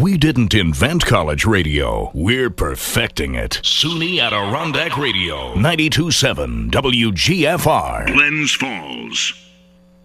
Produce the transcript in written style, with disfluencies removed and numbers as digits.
We didn't invent college radio. We're perfecting it. SUNY Adirondack Radio, 92.7 WGFR. Glens Falls.